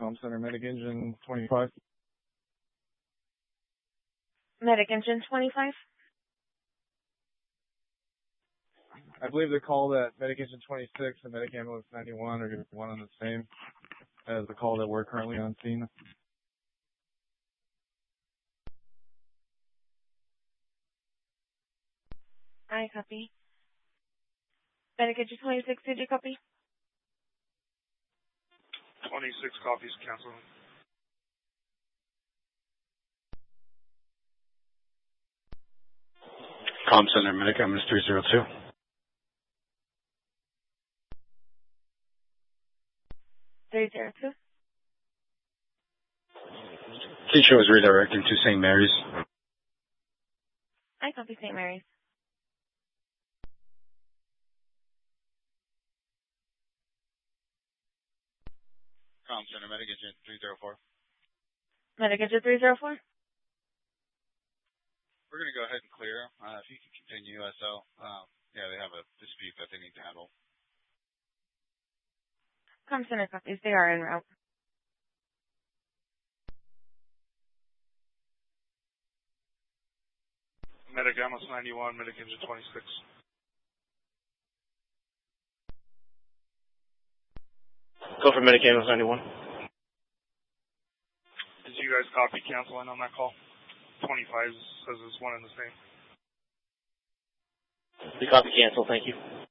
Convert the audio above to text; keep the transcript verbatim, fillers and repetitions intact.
Comm Center, Medic Engine twenty-five. Medic Engine twenty-five? I believe the call that Medic Engine twenty-six and Medic Ambulance ninety-one are going to be one and the same as the call that we're currently on scene. I copy. Medic Engine twenty-six, did you copy? twenty-six copies, cancel. Comm Center, Medic Ambulance three zero two. three zero two. Teacher was redirecting to Saint Mary's. I copy Saint Mary's. Comm Center, Medic Engine three zero four. Medic Engine three zero four? We're going to go ahead and clear. Uh, if you can continue, S L. Um, yeah, they have a dispute that they need to handle. Comm Center copies. They are en route. Medic Ambulance ninety-one, Medic Engine twenty-six. Go for Medic Ambulance ninety-one. Did you guys copy canceling on that call? twenty-five says it's one and the same. We copy cancel, thank you.